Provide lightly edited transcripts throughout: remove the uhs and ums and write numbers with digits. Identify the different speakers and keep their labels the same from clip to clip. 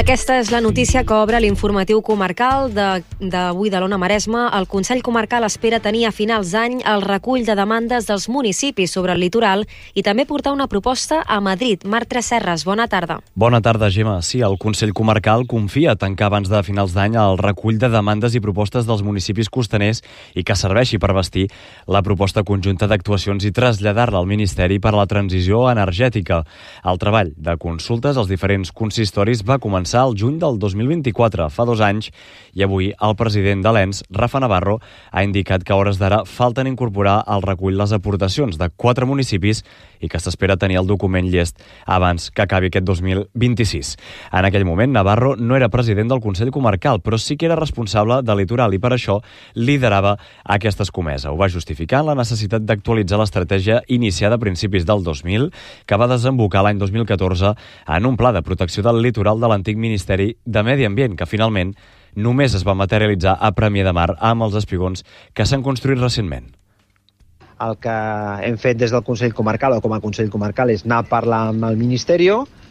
Speaker 1: Aquesta és la notícia que obre l'informatiu comarcal d'avui de l'Ona Maresme. El Consell Comarcal espera tenir a finals d'any el recull de demandes dels municipis sobre el litoral i també portar una proposta a Madrid. Marc Tresserras, bona tarda.
Speaker 2: Bona tarda, Gemma. Sí, el Consell Comarcal confia tancar abans de finals d'any el recull de demandes i propostes dels municipis costaners i que serveixi per bastir la proposta conjunta d'actuacions i traslladar-la al Ministeri per a la Transició Energètica. El treball de consultes als diferents consistoris va començar al juny del 2024, fa 2 anys, i avui el president de l'ENS, Rafa Navarro, ha indicat que a hores d'ara falten incorporar al recull les aportacions de 4 municipis i que s'espera tenir el document llest abans que acabi aquest 2026. En aquell moment, Navarro no era president del Consell Comarcal, però sí que era responsable de Litoral i per això liderava aquesta escomesa. Ho va justificar en la necessitat d'actualitzar l'estratègia iniciada a principis del 2000, que va desembocar l'any 2014 en un pla de protecció del litoral de l'antic Ministeri de Medi Ambient, que finalment només es va materialitzar a Premià de Mar amb els espigons que s'han construït recentment.
Speaker 3: El que hem fet des del Consell Comarcal o com a Consell Comarcal és anar a parlar amb el Ministeri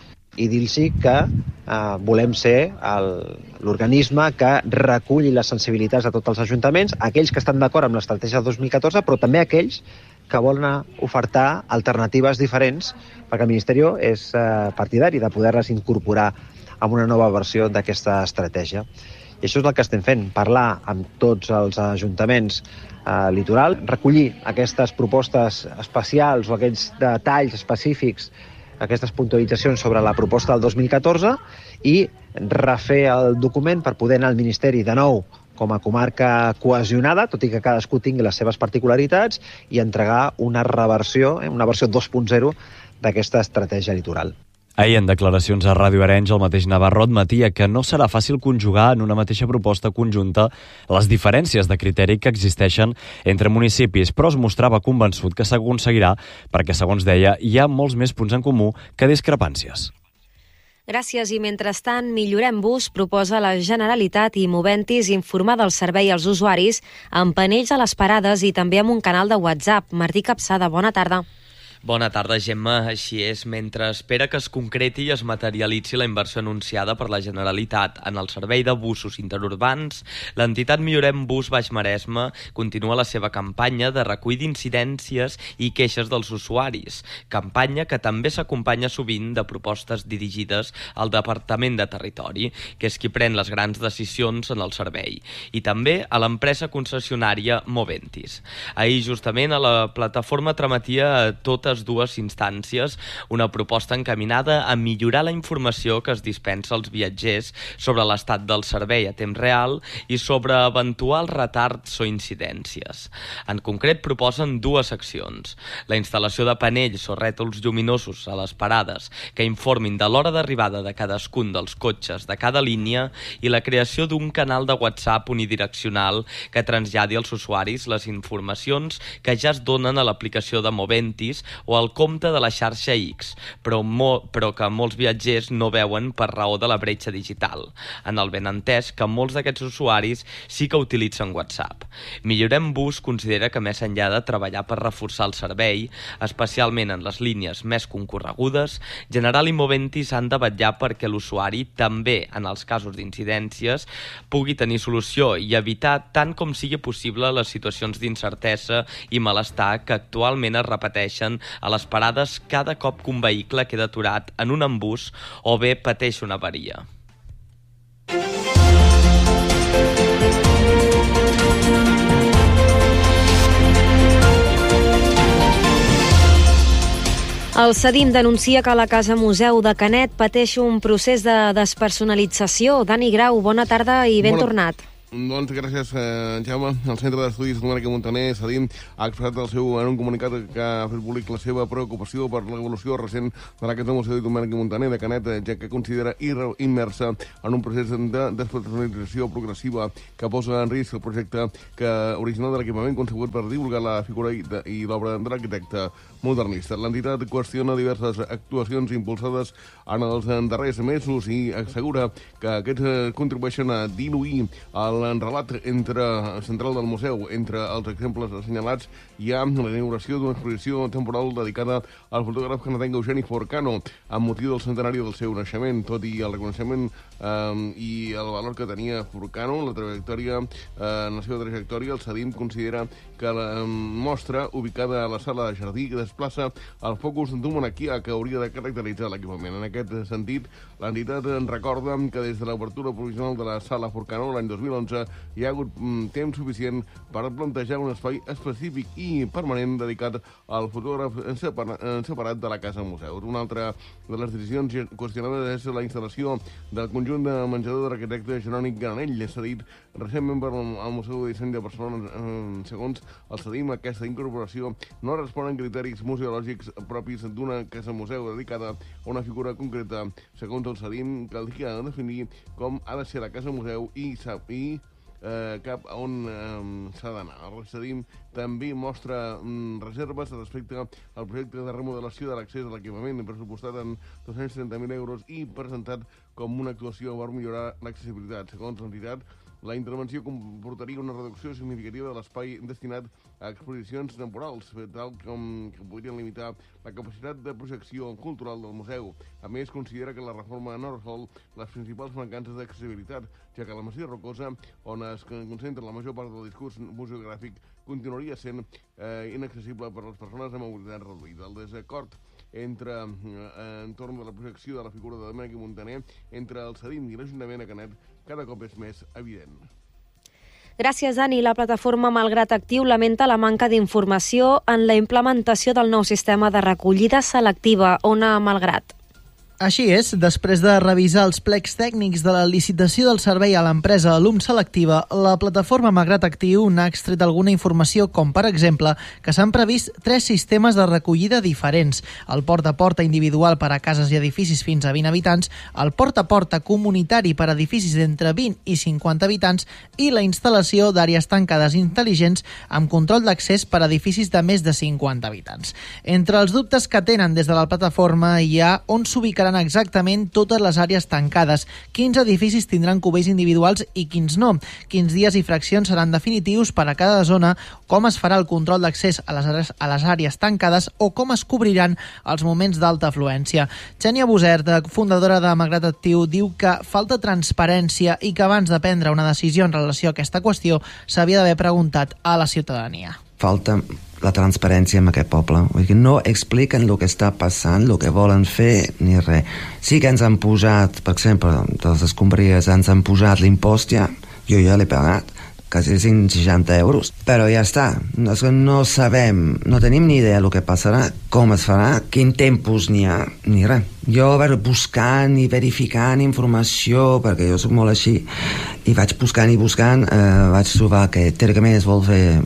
Speaker 3: i dir-los que volem ser l'organisme que reculli les sensibilitats de tots els ajuntaments, aquells que estan d'acord amb l'estratègia 2014, però també aquells que volen ofertar alternatives diferents, perquè el Ministeri és partidari de poder-les incorporar amb una nova versió d'aquesta estratègia. I això és el que estem fent, parlar amb tots els ajuntaments litoral, recollir aquestes propostes especials o aquells detalls específics, aquestes puntualitzacions sobre la proposta del 2014 i refer el document per poder anar al Ministeri de nou com a comarca cohesionada, tot i que cadascú tingui les seves particularitats, i entregar una reversió, una versió 2.0 d'aquesta estratègia litoral.
Speaker 2: Ahir, en declaracions a Ràdio Arenys, el mateix Navarro admetia que no serà fàcil conjugar en una mateixa proposta conjunta les diferències de criteri que existeixen entre municipis, però es mostrava convençut que s'aconseguirà perquè, segons deia, hi ha molts més punts en comú que discrepàncies.
Speaker 1: Gràcies. I mentrestant, Millorem Bus proposa a la Generalitat i Moventis informar del servei als usuaris amb panells a les parades i també amb un canal de WhatsApp. Martí Capçada, bona tarda.
Speaker 4: Bona tarda, Gemma. Així és, mentre espera que es concreti i es materialitzi la inversió anunciada per la Generalitat en el servei de busos interurbans, l'entitat Millorem Bus Baix Maresme continua la seva campanya de recull d'incidències i queixes dels usuaris, campanya que també s'acompanya sovint de propostes dirigides al Departament de Territori, que és qui pren les grans decisions en el servei, i també a l'empresa concessionària Moventis. Ahir, justament, a la plataforma trametia a totes dues instàncies una proposta encaminada a millorar la informació que es dispensa als viatgers sobre l'estat del servei a temps real i sobre eventuals retards o incidències. En concret, proposen 2 seccions: la instal·lació de panells o rètols lluminosos a les parades que informin de l'hora d'arribada de cadascun dels cotxes de cada línia i la creació d'un canal de WhatsApp unidireccional que traslladi als usuaris les informacions que ja es donen a l'aplicació de Moventis o al compte de la xarxa X, però que molts viatgers no veuen per raó de la bretxa digital, en el benentès que molts d'aquests usuaris sí que utilitzen WhatsApp. Millorem Bus considera que més enllà de treballar per reforçar el servei, especialment en les línies més concorregudes, General i Moventis han de vetllar perquè l'usuari, també en els casos d'incidències, pugui tenir solució i evitar tant com sigui possible les situacions d'incertesa i malestar que actualment es repeteixen a les parades cada cop que un vehicle queda aturat en un embús o bé pateix una avaria.
Speaker 1: El Cedim denuncia que la Casa Museu de Canet pateix un procés de despersonalització. Dani Grau, bona tarda i ben tornat.
Speaker 5: Doncs gràcies, Jaume. El Centre d'Estudis Domènec Montaner, Cedim, ha expressat en un comunicat que ha fet públic la seva preocupació per l'evolució recent de la Casa Museu Domènec Montaner de Canet, ja que considera immersa en un procés de despersonalització progressiva que posa en risc el projecte original de l'equipament concebut per divulgar la figura i l'obra de l'arquitecte modernista. L'entitat qüestiona diverses actuacions impulsades en els darrers mesos i assegura que aquests contribueixen a diluir el l'enrelat central del museu. Entre els exemples assenyalats hi ha la inauguració d'una exposició temporal dedicada al fotògraf canadenc Eugeni Forcano amb motiu del centenari del seu naixement. Tot i el reconeixement i el valor que tenia Forcano, en la seva trajectòria, el CEDIM considera que la mostra, ubicada a la sala de jardí, que desplaça el focus d'un monarquia que hauria de caracteritzar l'equipament. En aquest sentit, l'entitat recorda que des de l'obertura provisional de la sala Forcano l'any 2011 hi ha hagut temps suficient per plantejar un espai específic i permanent dedicat al fotògraf separat de la Casa Museu. Una altra de les decisions qüestionades és la instal·lació del conjunt de menjador de l'arquitecte Jerònic Granell, cedit recentment per al Museu de Disseny de Barcelona. Segons el CEDIM, aquesta incorporació no respon a criteris museològics propis d'una casa museu dedicada a una figura concreta. Segons el CEDIM, caldria definir com ha de ser la casa museu i cap a on s'ha d'anar. El CEDIM també mostra reserves respecte al projecte de remodelació de l'accés a l'equipament, pressupostat en 230.000 euros i presentat com una actuació per millorar l'accessibilitat. Segons l'entitat, la intervenció comportaria una reducció significativa de l'espai destinat a exposicions temporals, tal com que podrien limitar la capacitat de projecció cultural del museu. A més, considera que la reforma no resol les principals mancances d'accessibilitat, ja que la Masia Rocosa, on es concentra la major part del discurs museogràfic, continuaria sent inaccessible per a les persones amb mobilitat reduïda. El desacord entorn de la projecció de la figura de Domènec i Montaner entre el CEDIM i l'Ajuntament de Canet cada cop és més evident.
Speaker 1: Gràcies, Dani. La plataforma Malgrat Actiu lamenta la manca d'informació en la implementació del nou sistema de recollida selectiva. Ona Malgrat.
Speaker 6: Així és, després de revisar els plecs tècnics de la licitació del servei a l'empresa Alum Selectiva, la plataforma Malgrat Actiu n'ha extret alguna informació, com per exemple que s'han previst 3 sistemes de recollida diferents: el porta a porta individual per a cases i edificis fins a 20 habitants, el porta a porta comunitari per a edificis d'entre 20 i 50 habitants i la instal·lació d'àrees tancades intel·ligents amb control d'accés per a edificis de més de 50 habitants. Entre els dubtes que tenen des de la plataforma hi ha on s'ubicaran exactament totes les àrees tancades, quins edificis tindran cubells individuals i quins no, quins dies i fraccions seran definitius per a cada zona, com es farà el control d'accés a les àrees tancades o com es cobriran els moments d'alta afluència. Xènia Busert, fundadora de Malgrat Actiu, diu que falta transparència i que abans de prendre una decisió en relació a aquesta qüestió s'havia d'haver preguntat a la ciutadania.
Speaker 7: Falta la transparència en aquest poble. Vull dir, no expliquen el que està passant, el que volen fer, ni res. Sí que ens han posat, per exemple, de les escombraries, ens han posat l'impost ja, jo ja l'he pagat, quasi 160 euros, però ja està. No sabem, no tenim ni idea del que passarà, com es farà, quin tempos n'hi ha, ni res. Jo buscant i verificant informació, perquè jo soc molt així, i vaig buscant, vaig trobar que teòricament es vol fer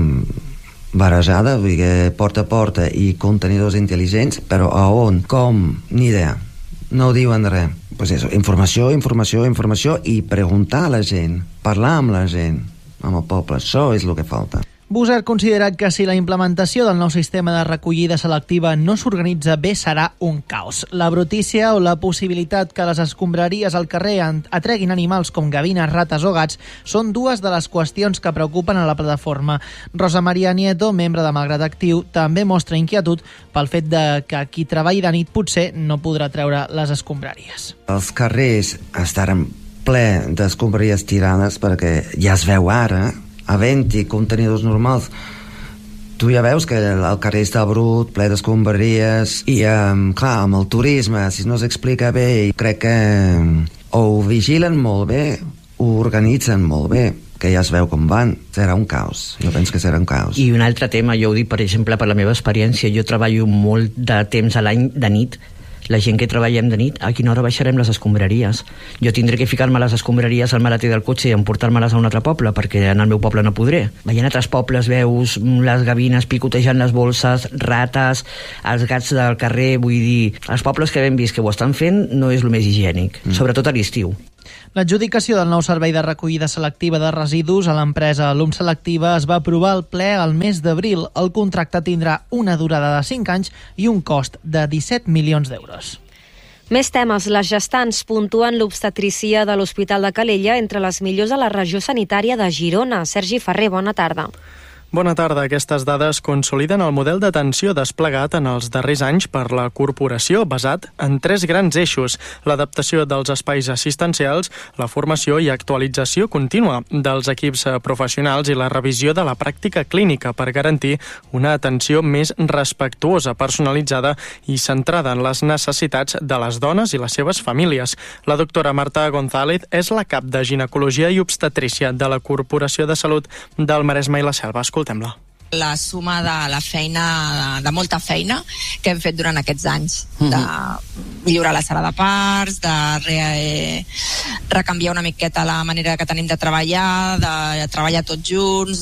Speaker 7: barrejada, vull dir que porta a porta i contenidors intel·ligents, però a on, com, ni idea. No diuen res. Pues eso, informació i preguntar a la gent, parlar amb la gent, amb el poble, això és el que falta.
Speaker 6: Busert considera que si la implementació del nou sistema de recollida selectiva no s'organitza bé serà un caos. La brutícia o la possibilitat que les escombraries al carrer atreguin animals com gavines, rates o gats són dues de les qüestions que preocupen a la plataforma. Rosa Maria Nieto, membre de Malgrat Actiu, també mostra inquietud pel fet de que qui treballi de nit potser no podrà treure les escombraries.
Speaker 7: Els carrers estaran ple d'escombraries tirades perquè ja es veu ara, havent-hi contenidors normals, tu ja veus que el carrer està brut, ple d'escombraries, i clar, amb el turisme, si no s'explica bé, crec que o ho vigilen molt bé, ho organitzen molt bé, que ja es veu com van, serà un caos. Jo penso que serà un caos.
Speaker 8: I un altre tema, jo ho dic, per exemple, per la meva experiència, jo treballo molt de temps a l'any de nit. La gent que treballem de nit, a quina hora baixarem les escombraries? Jo tindré que ficar-me les escombraries al maletí del cotxe i emportar-me-les a un altre poble, perquè en el meu poble no podré. Veient altres pobles veus les gavines picotejant les bolses, rates, els gats del carrer, vull dir, els pobles que hem vist que ho estan fent no és el més higiènic, sobretot a l'estiu.
Speaker 6: L'adjudicació del nou servei de recollida selectiva de residus a l'empresa Alum Selectiva es va aprovar al ple al mes d'abril. El contracte tindrà una durada de 5 anys i un cost de 17 milions d'euros.
Speaker 1: Més temes. Les gestants puntuen l'obstetrícia de l'Hospital de Calella entre les millors a la regió sanitària de Girona. Sergi Ferrer, bona tarda.
Speaker 9: Bona tarda. Aquestes dades consoliden el model d'atenció desplegat en els darrers anys per la corporació, basat en 3 grans eixos: l'adaptació dels espais assistencials, la formació i actualització contínua dels equips professionals i la revisió de la pràctica clínica per garantir una atenció més respectuosa, personalitzada i centrada en les necessitats de les dones i les seves famílies. La doctora Marta González és la cap de ginecologia i obstetrícia de la Corporació de Salut del Maresme i la Selva. Escoltem-la.
Speaker 10: La suma de la feina, de molta feina que hem fet durant aquests anys, de millorar la sala de parts, de recanviar una miqueta la manera que tenim de treballar tots junts,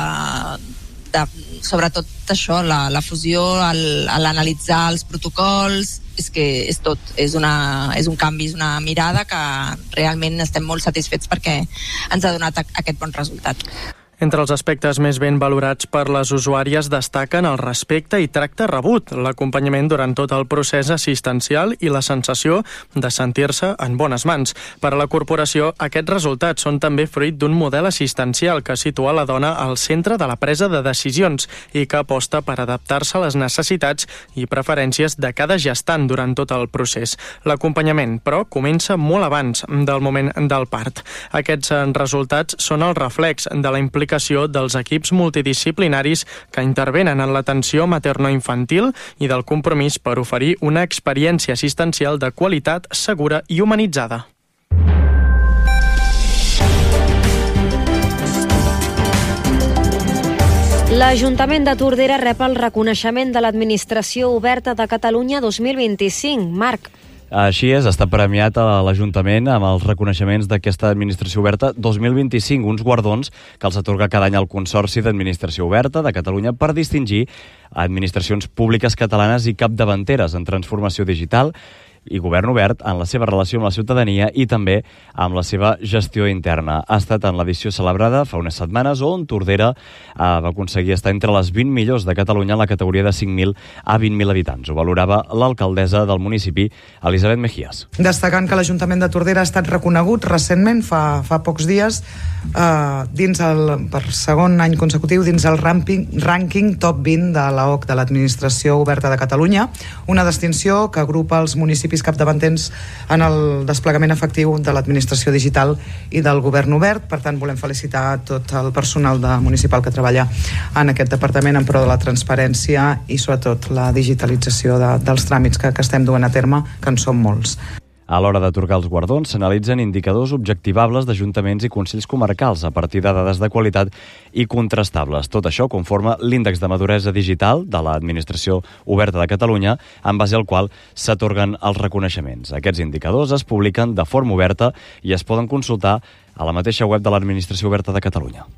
Speaker 10: sobretot això, la fusió, l'analitzar els protocols. És que és tot, és un canvi, és una mirada que realment estem molt satisfets perquè ens ha donat aquest bon resultat.
Speaker 9: Entre els aspectes més ben valorats per les usuàries destaquen el respecte i tracte rebut, l'acompanyament durant tot el procés assistencial i la sensació de sentir-se en bones mans. Per a la corporació, aquests resultats són també fruit d'un model assistencial que situa la dona al centre de la presa de decisions i que aposta per adaptar-se a les necessitats i preferències de cada gestant durant tot el procés. L'acompanyament, però, comença molt abans del moment del part. Aquests resultats són el reflex de la implicació dels equips multidisciplinaris que intervenen en l'atenció materno-infantil i del compromís per oferir una experiència assistencial de qualitat, segura i humanitzada.
Speaker 1: L'Ajuntament de Tordera rep el reconeixement de l'Administració Oberta de Catalunya 2025. Marc.
Speaker 2: Així és, està premiat a l'Ajuntament amb els reconeixements d'aquesta Administració Oberta 2025, uns guardons que els atorga cada any el Consorci d'Administració Oberta de Catalunya per distingir administracions públiques catalanes i capdavanteres en transformació digital i govern obert en la seva relació amb la ciutadania i també amb la seva gestió interna. Ha estat en l'edició celebrada fa unes setmanes on Tordera va aconseguir estar entre les 20 millors de Catalunya en la categoria de 5.000 a 20.000 habitants. Ho valorava l'alcaldessa del municipi, Elisabet Mejías.
Speaker 11: Destacant que l'Ajuntament de Tordera ha estat reconegut recentment, fa pocs dies, per segon any consecutiu dins el rànquing top 20 de l'OC de l'Administració Oberta de Catalunya, una distinció que agrupa els municipis capdavanters en el desplegament efectiu de l'administració digital i del govern obert. Per tant, volem felicitar tot el personal municipal que treballa en aquest departament en pro de la transparència i sobretot la digitalització dels tràmits que estem duent a terme, que en són molts.
Speaker 2: A l'hora d'atorgar els guardons s'analitzen indicadors objectivables d'ajuntaments i consells comarcals a partir de dades de qualitat i contrastables. Tot això conforma l'índex de maduresa digital de l'Administració Oberta de Catalunya, en base al qual s'atorguen els reconeixements. Aquests indicadors es publiquen de forma oberta i es poden consultar a la mateixa web de l'Administració Oberta de Catalunya.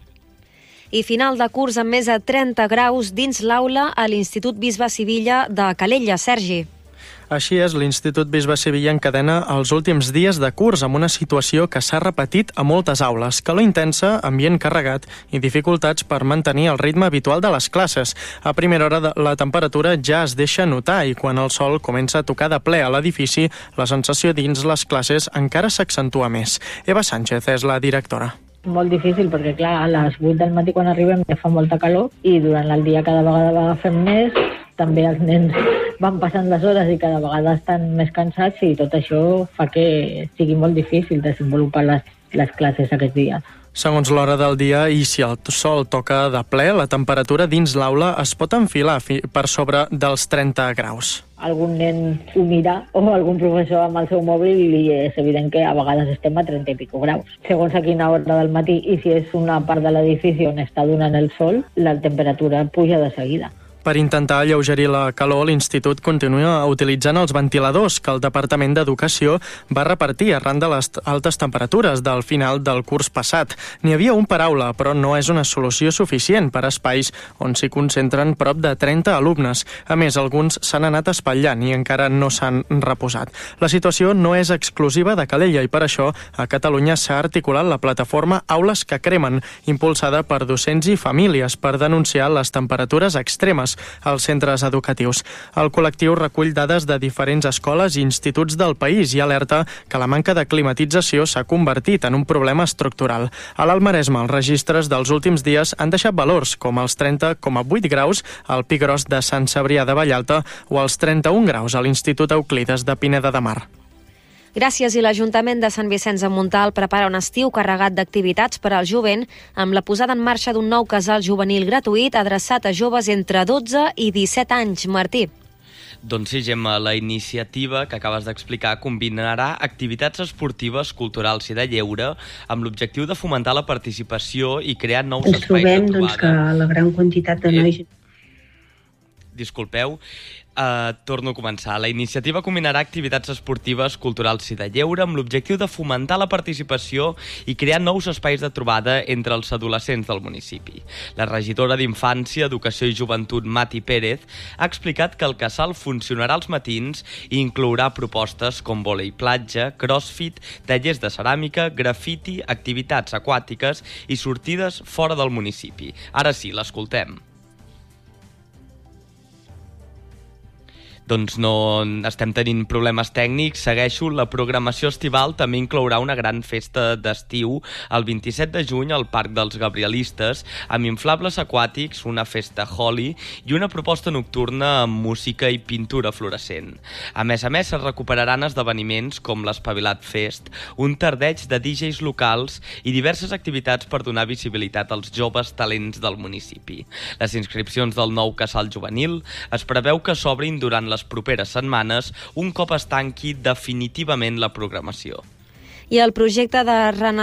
Speaker 1: I final de curs amb més de 30 graus dins l'aula a l'Institut Bisbe Sivilla de Calella. Sergi.
Speaker 9: Així és, l'Institut Bisbe Sivilla encadena els últims dies de curs amb una situació que s'ha repetit a moltes aules: calor intensa, ambient carregat i dificultats per mantenir el ritme habitual de les classes. A primera hora la temperatura ja es deixa notar i quan el sol comença a tocar de ple a l'edifici, la sensació dins les classes encara s'accentua més. Eva Sánchez és la directora.
Speaker 12: Molt difícil perquè, clar, a les 8 del matí quan arribem ja fa molta calor i durant el dia cada vegada agafem més. També els nens van passant les hores i cada vegada estan més cansats i tot això fa que sigui molt difícil desenvolupar les classes aquests dies.
Speaker 9: Segons l'hora del dia i si el sol toca de ple, la temperatura dins l'aula es pot enfilar per sobre dels 30 graus.
Speaker 12: Algun nen ho mira o algun professor amb el seu mòbil i és evident que a vegades estem a 30 i pico graus. Segons a quina hora del matí i si és una part de l'edifici on està donant el sol, la temperatura puja de seguida.
Speaker 9: Per intentar alleugerir la calor, l'Institut continua utilitzant els ventiladors que el Departament d'Educació va repartir arran de les altes temperatures del final del curs passat. N'hi havia un per aula, però no és una solució suficient per a espais on s'hi concentren prop de 30 alumnes. A més, alguns s'han anat espatllant i encara no s'han reposat. La situació no és exclusiva de Calella i per això a Catalunya s'ha articulat la plataforma Aules que cremen, impulsada per docents i famílies per denunciar les temperatures extremes. als centres educatius. El col·lectiu recull dades de diferents escoles i instituts del país i alerta que la manca de climatització s'ha convertit en un problema estructural. A l'Alt Maresme, els registres dels últims dies han deixat valors com els 30,8 graus al Pi Gros de Sant Cebrià de Vallalta o els 31 graus a l'Institut Euclides de Pineda de Mar.
Speaker 1: Gràcies, i l'Ajuntament de Sant Vicenç de Montalt prepara un estiu carregat d'activitats per al jovent amb la posada en marxa d'un nou casal juvenil gratuït adreçat a joves entre 12 i 17 anys. Martí.
Speaker 4: Doncs sí, Gemma, la iniciativa que acabes d'explicar combinarà activitats esportives, culturals i de lleure amb l'objectiu de fomentar la participació i crear nous espais de trobada.
Speaker 13: Ens trobem que la gran quantitat de nois...
Speaker 4: Disculpeu, torno a començar. La iniciativa combinarà activitats esportives, culturals i de lleure amb l'objectiu de fomentar la participació i crear nous espais de trobada entre els adolescents del municipi. La regidora d'Infància, Educació i Joventut, Mati Pérez, ha explicat que el casal funcionarà als matins i inclourà propostes com vòlei platja, crossfit, tallers de ceràmica, grafiti, activitats aquàtiques i sortides fora del municipi. Ara sí, l'escoltem. Doncs no estem tenint problemes tècnics, segueixo. La programació estival també inclourà una gran festa d'estiu el 27 de juny al Parc dels Gabrielistes, amb inflables aquàtics, una festa Holi i una proposta nocturna amb música i pintura fluorescent. A més, es recuperaran esdeveniments com l'Espavilat Fest, un tardeig de DJs locals i diverses activitats per donar visibilitat als joves talents del municipi. Les inscripcions del nou casal juvenil es preveu que s'obrin durant les properes setmanes, un cop es tanqui definitivament la programació.
Speaker 1: I el projecte de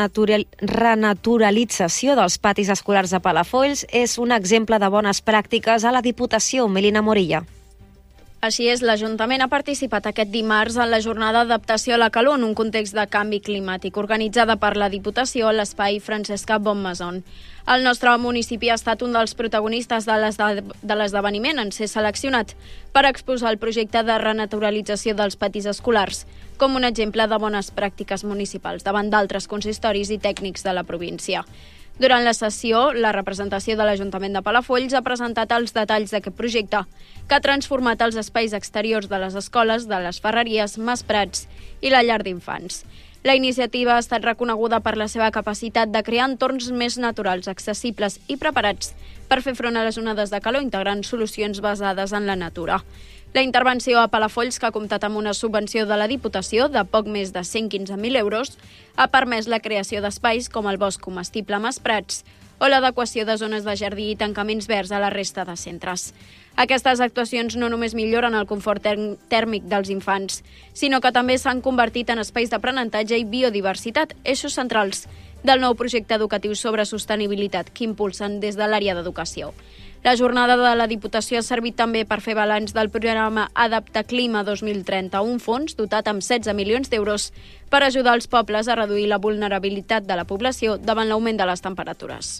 Speaker 1: renaturalització dels patis escolars de Palafolls és un exemple de bones pràctiques a la Diputació. Melina Morilla.
Speaker 14: Així és, l'Ajuntament ha participat aquest dimarts en la jornada d'adaptació a la calor en un context de canvi climàtic, organitzada per la Diputació a l'espai Francesca Bonmaison. El nostre municipi ha estat un dels protagonistes de l'esdeveniment en ser seleccionat per exposar el projecte de renaturalització dels patis escolars, com un exemple de bones pràctiques municipals davant d'altres consistoris i tècnics de la província. Durant la sessió, la representació de l'Ajuntament de Palafolls ha presentat els detalls d'aquest projecte, que ha transformat els espais exteriors de les escoles, de les ferreries, Mas Prats i la llar d'infants. La iniciativa ha estat reconeguda per la seva capacitat de crear entorns més naturals, accessibles i preparats per fer front a les onades de calor integrant solucions basades en la natura. La intervenció a Palafolls, que ha comptat amb una subvenció de la Diputació de poc més de 115.000 euros, ha permès la creació d'espais com el bosc comestible Mas Prats o l'adequació de zones de jardí i tancaments verds a la resta de centres. Aquestes actuacions no només milloren el confort tèrmic dels infants, sinó que també s'han convertit en espais d'aprenentatge i biodiversitat, eixos centrals del nou projecte educatiu sobre sostenibilitat que impulsen des de l'àrea d'educació. La jornada de la Diputació ha servit també per fer balanç del programa Adapta Clima 2030, un fons dotat amb 16 milions d'euros per ajudar els pobles a reduir la vulnerabilitat de la població davant l'augment de les temperatures.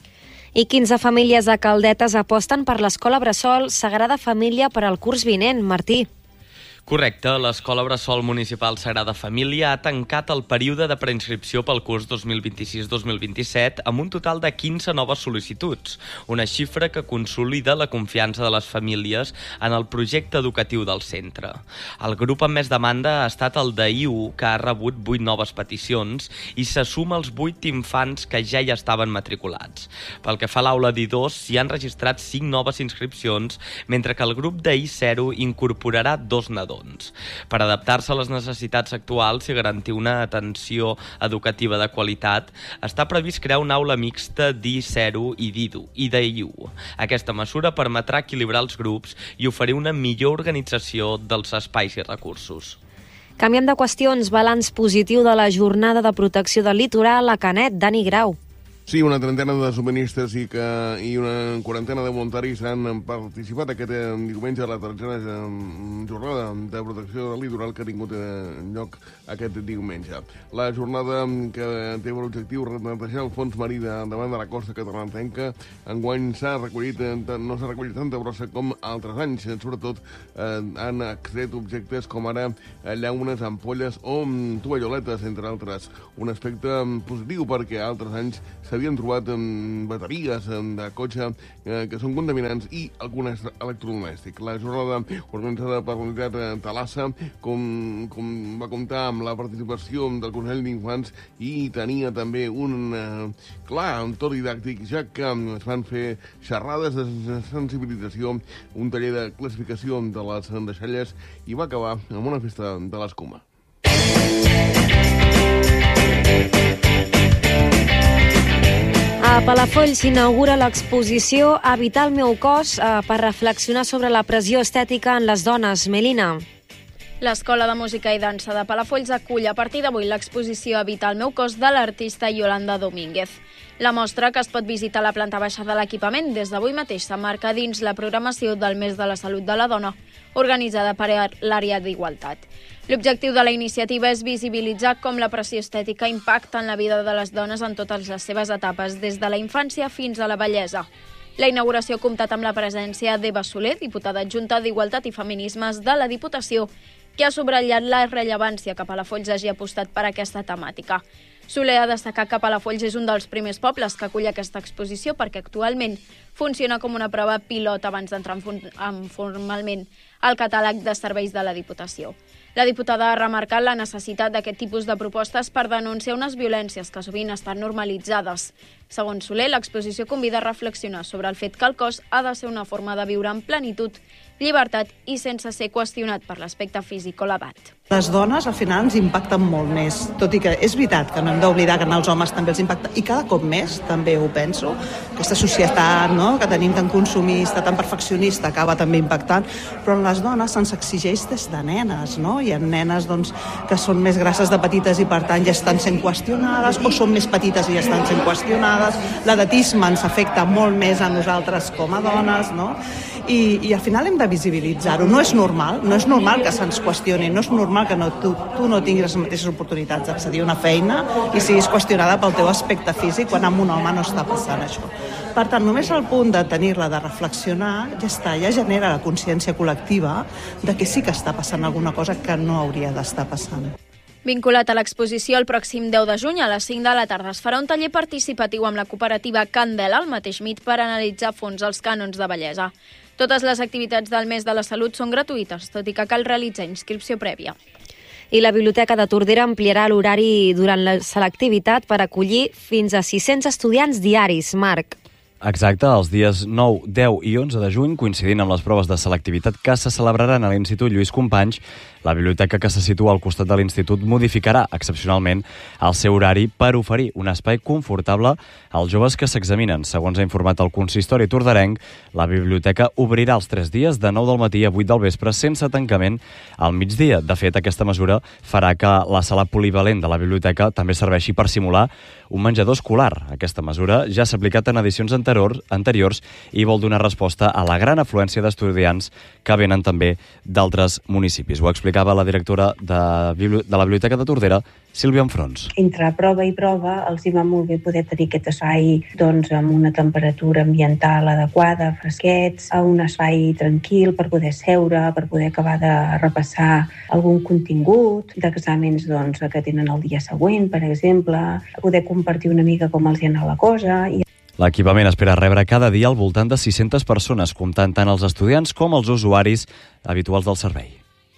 Speaker 1: I 15 famílies de Caldetes aposten per l'escola Bressol Sagrada Família per al curs vinent. Martí.
Speaker 4: Correcte, l'Escola Bressol Municipal Sagrada Família ha tancat el període de preinscripció pel curs 2026-2027 amb un total de 15 noves sol·licituds, una xifra que consolida la confiança de les famílies en el projecte educatiu del centre. El grup amb més demanda ha estat el d'IU, que ha rebut 8 noves peticions i se suma als 8 infants que ja hi estaven matriculats. Pel que fa a l'aula d'I2, s'hi han registrat 5 noves inscripcions, mentre que el grup d'I0 incorporarà 2 nadons. Per adaptar-se a les necessitats actuals i garantir una atenció educativa de qualitat, està previst crear una aula mixta d'I0 i d'IU. Aquesta mesura permetrà equilibrar els grups i oferir una millor organització dels espais i recursos.
Speaker 1: Canviem de qüestions. Balanç positiu de la jornada de protecció del litoral a Canet. Dani Grau.
Speaker 5: Sí, una trentena de subministres i una quarantena de voluntaris han participat aquest diumenge a la tercera jornada de protecció del litoral que ha tingut lloc aquest diumenge. La jornada que té per objectiu renetejar el fons marí davant de la costa catalanenca, enguany no s'ha recollit tanta brossa com altres anys. Sobretot han extret objectes com ara llaunes, ampolles o tovalloletes, entre altres. Un aspecte positiu perquè altres anys s'ha s'havien trobat bateries de cotxe que són contaminants i algun electrodomèstic. La jornada organitzada per l'unitat Thalassa com va comptar amb la participació del Consell d'Infants i tenia també un to didàctic, ja que es van fer xerrades de sensibilització, un taller de classificació de les deixalles i va acabar amb una festa de l'escuma.
Speaker 1: A Palafolls s'inaugura l'exposició Habitar el meu cos per reflexionar sobre la pressió estètica en les dones. Melina.
Speaker 14: L'Escola de Música i Dansa de Palafolls acull a partir d'avui l'exposició Habitar el meu cos de l'artista Yolanda Domínguez. La mostra, que es pot visitar a la planta baixa de l'equipament des d'avui mateix, s'emmarca dins la programació del Mes de la Salut de la Dona, organitzada per l'àrea d'Igualtat. L'objectiu de la iniciativa és visibilitzar com la pressió estètica impacta en la vida de les dones en totes les seves etapes, des de la infància fins a la vellesa. La inauguració ha comptat amb la presència d'Eva Soler, diputada adjunta d'Igualtat i Feminismes de la Diputació, que ha subratllat la rellevància que Palafolls hagi apostat per aquesta temàtica. Soler ha destacat que Palafolls és un dels primers pobles que acull aquesta exposició perquè actualment funciona com una prova pilot abans d'entrar formalment al catàleg de serveis de la Diputació. La diputada ha remarcat la necessitat d'aquest tipus de propostes per denunciar unes violències que sovint estan normalitzades. Segons Soler, l'exposició convida a reflexionar sobre el fet que el cos ha de ser una forma de viure en plenitud, llibertat i sense ser qüestionat per l'aspecte físic o l'edat.
Speaker 15: Les dones al final ens impacten molt més, tot i que és veritat que no hem d'oblidar que als homes també els impacta, i cada cop més, també ho penso, aquesta societat, no?, que tenim tan consumista, tan perfeccionista, acaba també impactant, però en les dones se'ns exigeix des de nenes, no? Hi ha nenes doncs, que són més grasses de petites i per tant ja estan sent qüestionades, o són més petites i ja estan sent qüestionades, l'edatisme ens afecta molt més a nosaltres com a dones, no? I al final hem de visibilitzar-ho. No és normal que se'ns qüestioni, no és normal que tu no tinguis les mateixes oportunitats d'accedir a una feina i siguis qüestionada pel teu aspecte físic quan amb un home no està passant això. Per tant, només al punt de tenir-la, de reflexionar, ja està, ja genera la consciència col·lectiva de que sí que està passant alguna cosa que no hauria d'estar passant.
Speaker 14: Vinculat a l'exposició, el pròxim 10 de juny a les 5 de la tarda es farà un taller participatiu amb la cooperativa Candela al mateix MIT per analitzar a fons els cànons de bellesa. Totes les activitats del Mes de la Salut són gratuïtes, tot i que cal realitzar inscripció prèvia.
Speaker 1: I la Biblioteca de Tordera ampliarà l'horari durant la selectivitat per acollir fins a 600 estudiants diaris. Marc.
Speaker 2: Exacte, els dies 9, 10 i 11 de juny, coincidint amb les proves de selectivitat que se celebraran a l'Institut Lluís Companys, la biblioteca que se situa al costat de l'Institut modificarà excepcionalment el seu horari per oferir un espai confortable als joves que s'examinen. Segons ha informat el consistori torderenc, la biblioteca obrirà els 3 dies de 9 del matí a 8 del vespre sense tancament al migdia. De fet, aquesta mesura farà que la sala polivalent de la biblioteca també serveixi per simular un menjador escolar. Aquesta mesura ja s'ha aplicat en edicions anteriors i vol donar resposta a la gran afluència d'estudiants que venen també d'altres municipis. Ho explicava la directora de la Biblioteca de Tordera, Sílvia Enfrons.
Speaker 13: Entre prova i prova els hi va molt bé poder tenir aquest espai amb una temperatura ambiental adequada, fresquets, a un espai tranquil per poder seure, per poder acabar de repassar algun contingut d'exàmens que tenen el dia següent, per exemple, poder compartir una mica com els hi ha anat la cosa.
Speaker 2: L'equipament espera rebre cada dia al voltant de 600 persones, comptant tant els estudiants com els usuaris habituals del servei.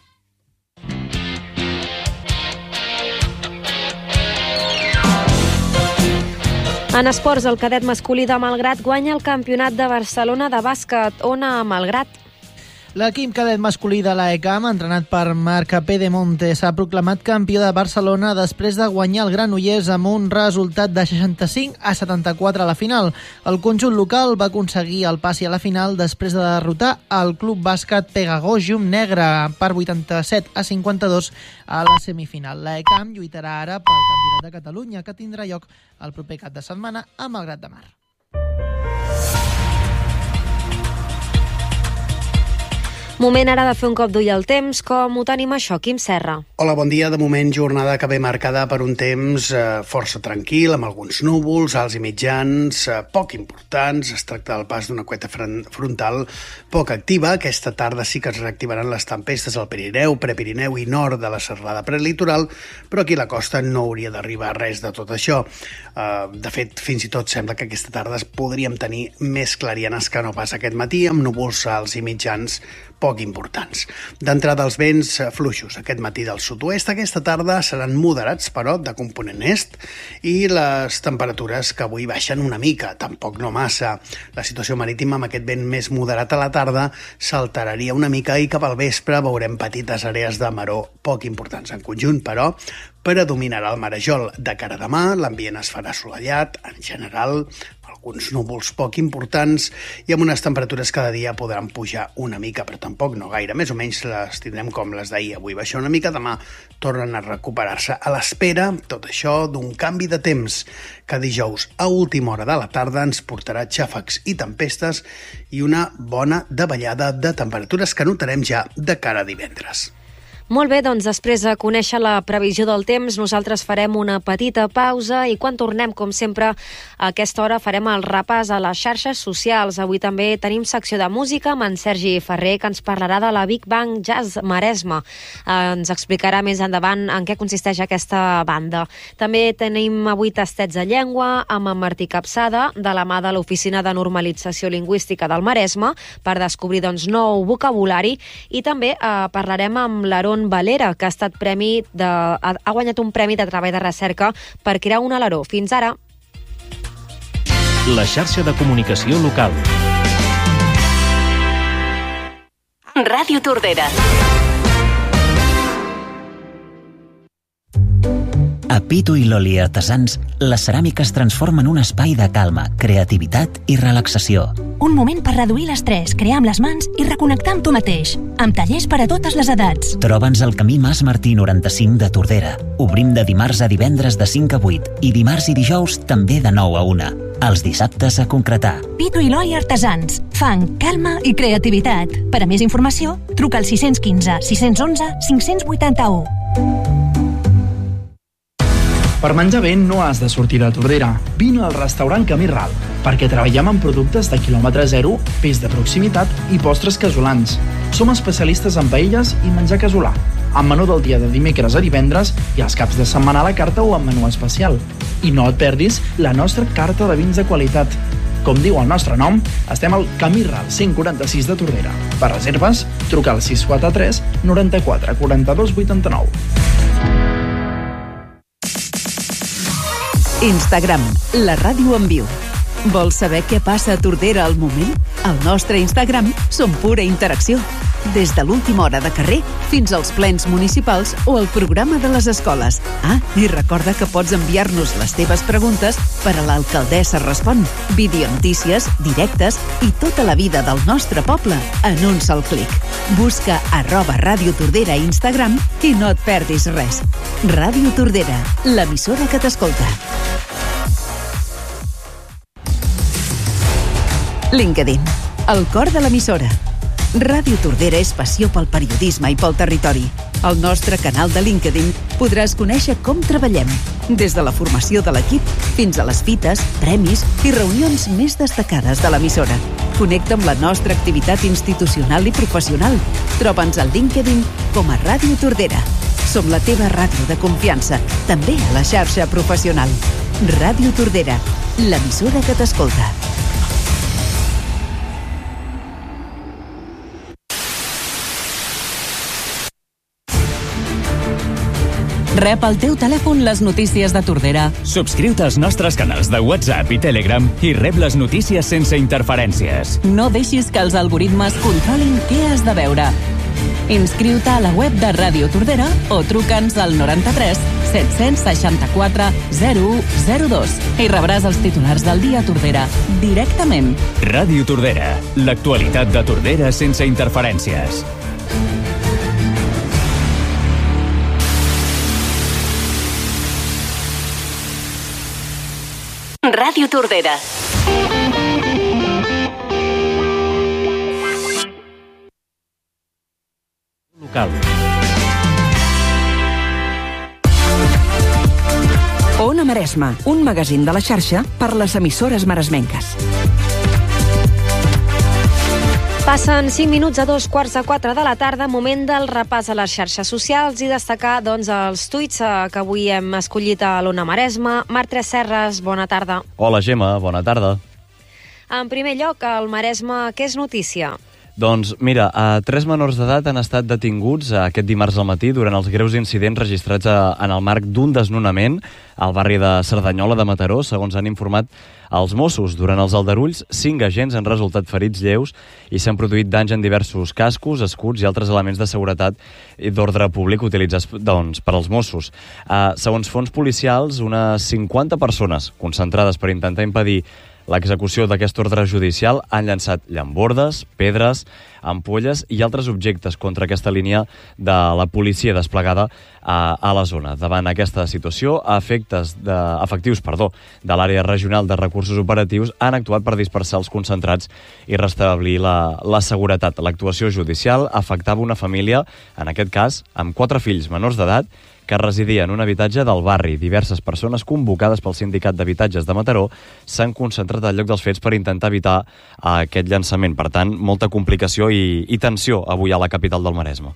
Speaker 1: En esports, el cadet masculí de Malgrat guanya el Campionat de Barcelona de bàsquet. Ona Malgrat.
Speaker 6: L'equip cadet masculí de l'AECAM, entrenat per Marc Pedemonte, s'ha proclamat campió de Barcelona després de guanyar el Granollers amb un resultat de 65-74 a la final. El conjunt local va aconseguir el passi a la final després de derrotar el club bàsquet Pegagògium Negre per 87-52 a la semifinal. L'AECAM lluitarà ara pel Campionat de Catalunya, que tindrà lloc el proper cap de setmana a Malgrat de Mar.
Speaker 1: Moment ara de fer un cop d'ull al temps. Com ho tenim això, Quim Serra?
Speaker 16: Hola, bon dia. De moment, jornada que ve marcada per un temps força tranquil, amb alguns núvols, alts i mitjans, poc importants. Es tracta del pas d'una cueta frontal poc activa. Aquesta tarda sí que es reactivaran les tempestes al Pirineu, Prepirineu i nord de la serralada prelitoral, però aquí a la costa no hauria d'arribar res de tot això. De fet, fins i tot sembla que aquesta tarda podríem tenir més clarianes que no pas aquest matí, amb núvols alts i mitjans poc importants. D'entrada, els vents fluixos aquest matí del sud-oest, aquesta tarda seran moderats, però de component est, i les temperatures que avui baixen una mica, tampoc no massa. La situació marítima amb aquest vent més moderat a la tarda s'alteraria una mica i cap al vespre veurem petites àrees de maror poc importants. En conjunt, però, predominarà el marejol. De cara a demà, l'ambient es farà assolellat, en general, alguns núvols poc importants i amb unes temperatures cada dia podran pujar una mica, però tampoc no gaire. Més o menys les tindrem com les d'ahir. Avui baixa una mica, demà tornen a recuperar-se. A l'espera, tot això, d'un canvi de temps que dijous a última hora de la tarda ens portarà xàfecs i tempestes i una bona davallada de temperatures que notarem ja de cara a divendres.
Speaker 1: Molt bé, doncs després de conèixer la previsió del temps, nosaltres farem una petita pausa i quan tornem, com sempre, a aquesta hora farem el repàs a les xarxes socials. Avui també tenim secció de música amb en Sergi Ferrer, que ens parlarà de la Big Bang Jazz Maresme. Ens explicarà més endavant en què consisteix aquesta banda. També tenim avui tastets de llengua amb en Martí Capçada, de la mà de l'Oficina de Normalització Lingüística del Maresme, per descobrir nou vocabulari, i també parlarem amb l'Aaron Valera, que ha guanyat un premi de treball de recerca per crear un aleró. Fins ara.
Speaker 17: La xarxa de comunicació local.
Speaker 18: Ràdio Tordera.
Speaker 19: A Pitu i l'Oli Artesans, la ceràmica es transforma en un espai de calma, creativitat i relaxació.
Speaker 18: Un moment per reduir l'estrès, crear amb les mans i reconnectar amb tu mateix. Amb tallers per a totes les edats.
Speaker 19: Troba'ns al camí Mas Martí 95 de Tordera. Obrim de dimarts a divendres de 5 a 8 i dimarts i dijous també de 9 a 1. Els dissabtes a concretar.
Speaker 18: Pitu i l'Oli Artesans. Fang, calma i creativitat. Per a més informació, truca al 615 611 581.
Speaker 20: Per menjar bé no has de sortir de Tordera. Vine al restaurant Camí Ral, perquè treballem amb productes de quilòmetre zero, peix de proximitat i postres casolans. Som especialistes en paelles i menjar casolà, amb menú del dia de dimecres a divendres i els caps de setmana a la carta o amb menú especial. I no et perdis la nostra carta de vins de qualitat. Com diu el nostre nom, estem al Camí Ral 146 de Tordera. Per reserves, truca al 643 94 42 89.
Speaker 21: Instagram, la ràdio en viu. Vols saber què passa a Tordera al moment? Al nostre Instagram som pura interacció. Des de l'última hora de carrer fins als plens municipals o el programa de les escoles. I recorda que pots enviar-nos les teves preguntes per a l'Alcaldessa Respon. Videonotícies, directes i tota la vida del nostre poble en un sol clic. Busca @Ràdio Tordera a Instagram i no et perdis res. Ràdio Tordera, l'emissora que t'escolta. LinkedIn, el cor de l'emissora. Ràdio Tordera és passió pel periodisme i pel territori. Al nostre canal de LinkedIn podràs conèixer com treballem, des de la formació de l'equip fins a les fites, premis i reunions més destacades de l'emissora. Connecta amb la nostra activitat institucional i professional. Troba'ns al LinkedIn com a Ràdio Tordera. Som la teva ràdio de confiança, també a la xarxa professional. Ràdio Tordera, l'emissora que t'escolta. Rep al teu telèfon les notícies de Tordera.
Speaker 22: Subscriu-te als nostres canals de WhatsApp i Telegram i rep les notícies sense interferències.
Speaker 21: No deixis que els algoritmes controlin què has de veure. Inscriu-te a la web de Ràdio Tordera o truca'ns al 93 764 0102 i rebràs els titulars del dia a Tordera directament.
Speaker 22: Ràdio Tordera, l'actualitat de Tordera sense interferències.
Speaker 18: Ràdio Tordera.
Speaker 17: local.
Speaker 3: Ona Maresma, un magazín de la xarxa per les emissores maresmenques.
Speaker 1: Passen 5 minuts a 3:15 de la tarda, moment del repàs a les xarxes socials i destacar els tuits que avui hem escollit a l'Ona Maresma. Marc Tresserras, bona tarda.
Speaker 2: Hola, Gemma, bona tarda.
Speaker 1: En primer lloc, al Maresme, què és notícia?
Speaker 2: Doncs mira, 3 menors d'edat han estat detinguts aquest dimarts al matí durant els greus incidents registrats en el marc d'un desnonament al barri de Cerdanyola de Mataró, segons han informat els Mossos. Durant els aldarulls, 5 agents han resultat ferits lleus i s'han produït danys en diversos cascos, escuts i altres elements de seguretat i d'ordre públic utilitzats per als Mossos. Segons fonts policials, unes 50 persones concentrades per intentar impedir l'execució d'aquest ordre judicial han llançat llambordes, pedres, ampolles i altres objectes contra aquesta línia de la policia desplegada a la zona. Davant aquesta situació, efectius de l'àrea regional de recursos operatius han actuat per dispersar els concentrats i restablir la seguretat. L'actuació judicial afectava una família, en aquest cas, amb 4 fills menors d'edat, que residia en un habitatge del barri. Diverses persones convocades pel Sindicat d'Habitatges de Mataró s'han concentrat al lloc dels fets per intentar evitar aquest llançament. Per tant, molta complicació i tensió avui a la capital del Maresme.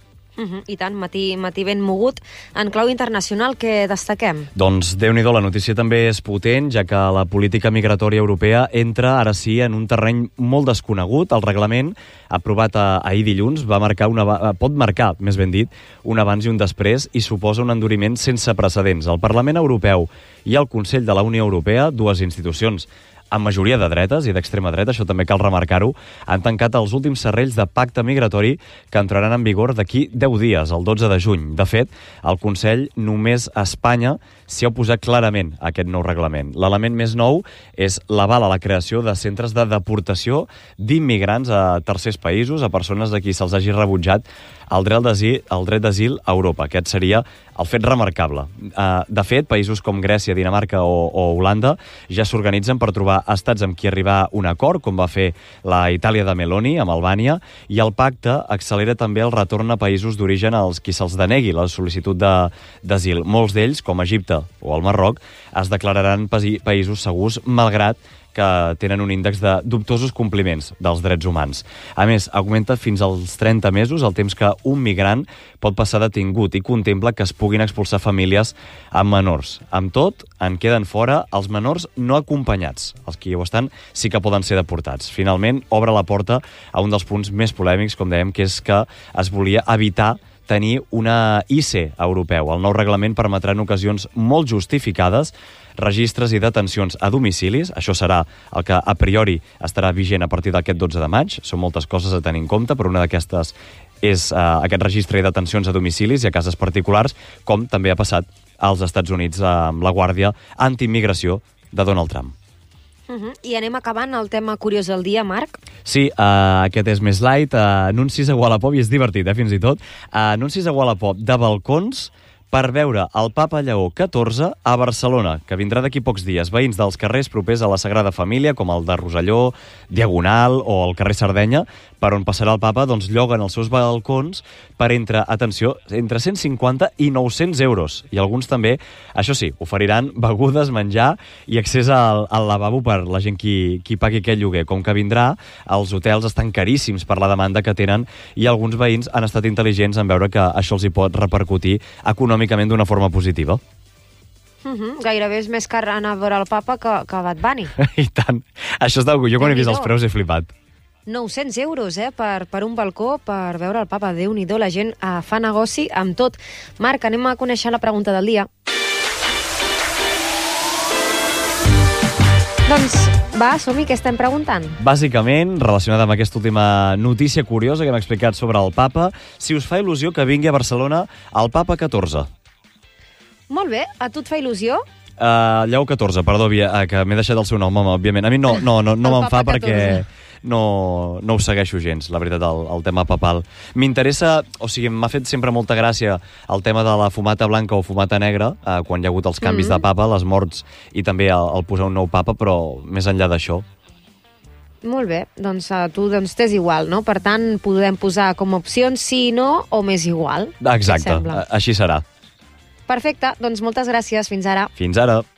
Speaker 1: I tant, matí ben mogut. En clau internacional, què destaquem?
Speaker 2: Doncs Déu-n'hi-do, la notícia també és potent, ja que la política migratòria europea entra, ara sí, en un terreny molt desconegut. El reglament, aprovat ahir dilluns, pot marcar, més ben dit, un abans i un després i suposa un enduriment sense precedents. El Parlament Europeu i el Consell de la Unió Europea, dues institucions amb majoria de dretes i d'extrema dreta, això també cal remarcar-ho, han tancat els últims serrells de pacte migratori que entraran en vigor d'aquí 10 dies, el 12 de juny. De fet, el Consell només a Espanya s'hi ha oposat clarament a aquest nou reglament. L'element més nou és l'aval a la creació de centres de deportació d'immigrants a tercers països, a persones a qui se'ls hagi rebutjat el dret d'asil a Europa. Aquest seria el fet remarcable. De fet, països com Grècia, Dinamarca o Holanda ja s'organitzen per trobar estats amb qui arribar a un acord, com va fer la Itàlia de Meloni amb Albània, i el pacte accelera també el retorn a països d'origen als qui se'ls denegui la sol·licitud d'asil. Molts d'ells, com Egipte o el Marroc, es declararan països segurs, malgrat que tenen un índex de dubtosos compliments dels drets humans. A més, augmenta fins als 30 mesos el temps que un migrant pot passar detingut i contempla que es puguin expulsar famílies amb menors. Amb tot, en queden fora els menors no acompanyats. Els que hi estan sí que poden ser deportats. Finalment, obre la porta a un dels punts més polèmics, com dèiem, que és que es volia evitar tenir una ICE europeu. El nou reglament permetrà en ocasions molt justificades registres i detencions a domicilis. Això serà el que a priori estarà vigent a partir d'aquest 12 de maig. Són moltes coses a tenir en compte, però una d'aquestes és aquest registre i detencions a domicilis i a cases particulars, com també ha passat als Estats Units amb la Guàrdia Antiimmigració de Donald Trump.
Speaker 1: I anem acabant el tema curiós del dia, Marc?
Speaker 2: Sí, aquest és més light. Anuncis a Wallapop, i és divertit, fins i tot. Anuncis a Wallapop de balcons per veure el Papa Lleó XIV a Barcelona, que vindrà d'aquí pocs dies. Veïns dels carrers propers a la Sagrada Família, com el de Roselló, Diagonal o el carrer Sardenya, per on passarà el Papa, doncs lloguen els seus balcons per entre 150 i 900 euros. I alguns també, això sí, oferiran begudes, menjar i accés al lavabo per la gent qui pagui aquest lloguer. Com que vindrà, els hotels estan caríssims per la demanda que tenen i alguns veïns han estat intel·ligents en veure que això els hi pot repercutir econòmicament d'una forma positiva.
Speaker 1: Gairebé és més car anar a veure el Papa que Bad Bunny.
Speaker 2: I tant. Això és d'algú. Jo quan he vist els preus he flipat.
Speaker 1: 900 euros, per un balcó, per veure el Papa. Déu-n'hi-do, la gent fa negoci amb tot. Marc, anem a conèixer la pregunta del dia. Doncs va, som-hi, què estem preguntant?
Speaker 2: Bàsicament, relacionada amb aquesta última notícia curiosa que hem explicat sobre el Papa, si us fa il·lusió que vingui a Barcelona el Papa XIV.
Speaker 1: Molt bé, a tu et fa il·lusió?
Speaker 2: Lleó XIV, perdó, que m'he deixat el seu nom, home, òbviament. A mi no me'n fa perquè no ho segueixo gens, la veritat, el tema papal. M'interessa, o sigui, m'ha fet sempre molta gràcia el tema de la fumata blanca o fumata negra, quan hi ha hagut els canvis de papa, les morts i també el posar un nou papa, però més enllà d'això.
Speaker 1: Molt bé, doncs tu t'és igual, no? Per tant, podem posar com a opcions sí, no o més igual.
Speaker 2: Exacte, així serà.
Speaker 1: Perfecte, doncs moltes gràcies. Fins ara.
Speaker 2: Fins ara.